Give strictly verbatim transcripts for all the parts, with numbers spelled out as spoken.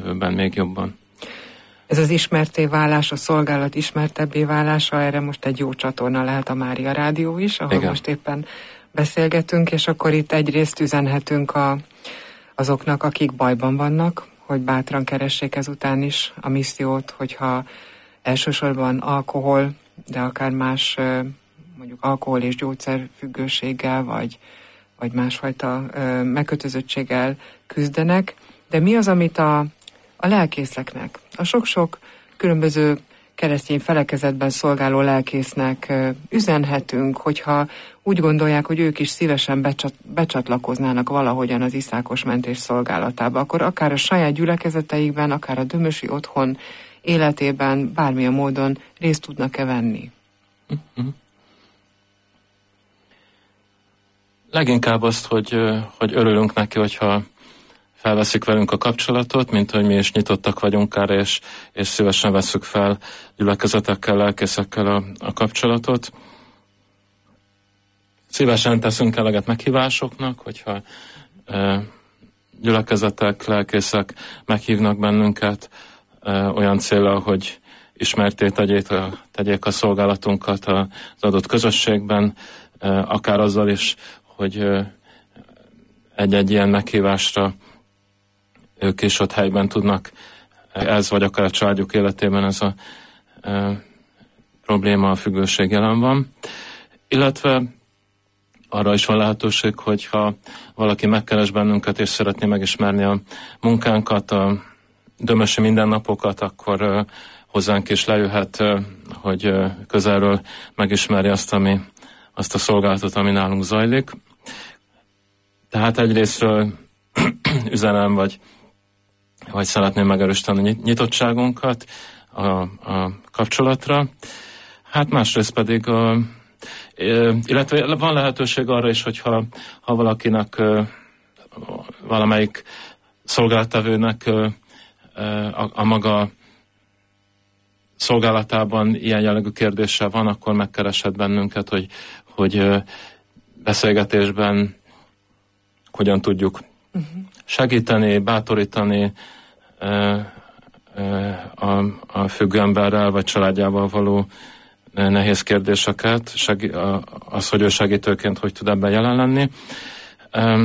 jövőben még jobban. Ez az ismertté válás, a szolgálat ismertebbé válása, erre most egy jó csatorna lehet a Mária Rádió is, ahol Igen. most éppen beszélgetünk, és akkor itt egyrészt üzenhetünk a, azoknak, akik bajban vannak, hogy bátran keressék ezután is a missziót, hogyha elsősorban alkohol, de akár más mondjuk alkohol és gyógyszerfüggőséggel, vagy, vagy másfajta ö, megkötözöttséggel küzdenek. De mi az, amit a, a lelkészeknek, a sok-sok különböző keresztény felekezetben szolgáló lelkésznek ö, üzenhetünk, hogyha úgy gondolják, hogy ők is szívesen becsat, becsatlakoznának valahogyan az iszákos mentés szolgálatába, akkor akár a saját gyülekezeteikben, akár a Dömösi Otthon életében bármilyen módon részt tudnak-e venni? Mm-hmm. Leginkább azt, hogy, hogy örülünk neki, hogyha felveszik velünk a kapcsolatot, mint hogy mi is nyitottak vagyunk erre, és, és szívesen vesszük fel gyülekezetekkel, lelkészekkel a, a kapcsolatot. Szívesen teszünk eleget meghívásoknak, hogyha e, gyülekezetek, lelkészek meghívnak bennünket e, olyan célra, hogy ismertté tegyék a, tegyék a szolgálatunkat az adott közösségben, e, akár azzal is, hogy egy-egy ilyen meghívásra ők is ott helyben tudnak, ez vagy akár a családjuk életében ez a e, probléma, a függőség jelen van. Illetve arra is van lehetőség, hogyha valaki megkeres bennünket és szeretné megismerni a munkánkat, a dömösi mindennapokat, akkor e, hozzánk is lejöhet, e, hogy e, közelről megismerje azt, ami, azt a szolgálatot, ami nálunk zajlik. Tehát egyrésztről üzenem, vagy, vagy szeretném megerősíteni nyitottságunkat a, a kapcsolatra. Hát másrészt pedig, a, illetve van lehetőség arra is, hogyha ha valakinek, valamelyik szolgálattevőnek a, a maga szolgálatában ilyen jellegű kérdése van, akkor megkereshet bennünket, hogy, hogy beszélgetésben hogyan tudjuk uh-huh. segíteni, bátorítani e, e, a, a függő emberrel vagy családjával való e, nehéz kérdéseket, segi, a, az, hogy ő segítőként hogy tud ebben jelen lenni. E,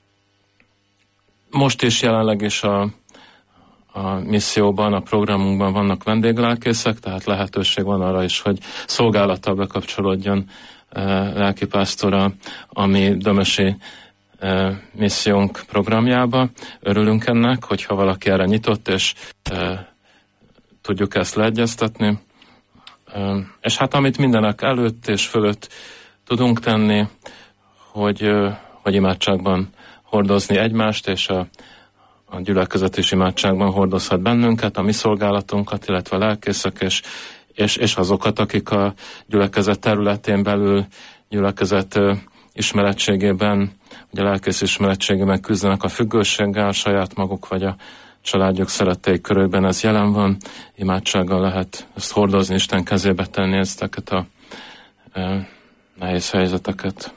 most is jelenleg is a, a misszióban, a programunkban vannak vendéglelkészek, tehát lehetőség van arra is, hogy szolgálattal bekapcsolódjon e, lelkipásztora, ami dömösi missziónk programjába. Örülünk ennek, hogyha valaki erre nyitott, és e, tudjuk ezt leegyeztetni. E, és hát amit mindenek előtt és fölött tudunk tenni, hogy, e, hogy imádságban hordozni egymást, és a, a gyülekezet is imádságban hordozhat bennünket, a mi szolgálatunkat, illetve a lelkészek, és, és, és azokat, akik a gyülekezet területén belül, gyülekezet e, ismeretségében, hogy a lelkész ismeretségében küzdenek a függőséggel, saját maguk vagy a családjuk szeretteik körében ez jelen van. Imádsággal lehet ezt hordozni, Isten kezébe tenni ezeket a e, nehéz helyzeteket.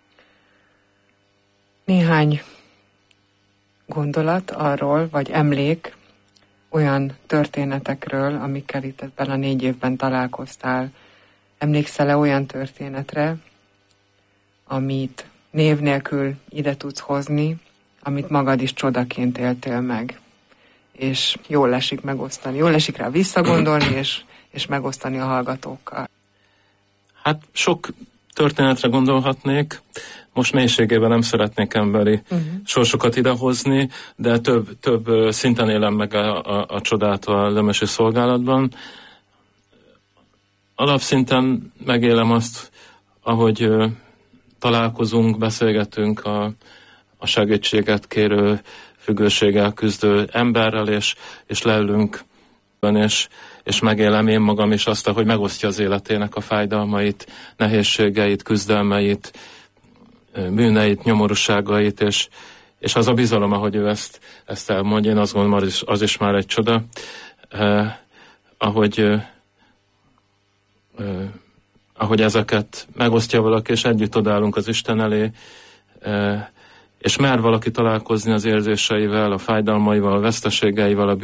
Néhány gondolat arról, vagy emlék olyan történetekről, amikkel itt ebben a négy évben találkoztál. Emlékszel-e olyan történetre, amit név nélkül ide tudsz hozni, amit magad is csodaként éltél meg, és jól esik megosztani, jól esik rá visszagondolni, és, és megosztani a hallgatókkal. Hát sok történetre gondolhatnék, most mélységében nem szeretnék emberi uh-huh. sorsokat idehozni, de több, több szinten élem meg a, a, a csodát a dömösi szolgálatban. Alapszinten megélem azt, ahogy találkozunk, beszélgetünk a, a segítséget kérő, függőséggel küzdő emberrel, és, és leülünk, és, és megélem én magam is azt, hogy megosztja az életének a fájdalmait, nehézségeit, küzdelmeit, bűneit, nyomorúságait, és, és az a bizalom, ahogy ő ezt, ezt elmondja, én azt gondolom, az is, az is már egy csoda, eh, ahogy eh, eh, ahogy ezeket megosztja valaki, és együtt odállunk az Isten elé, és mer valaki találkozni az érzéseivel, a fájdalmaival, a veszteségeivel, a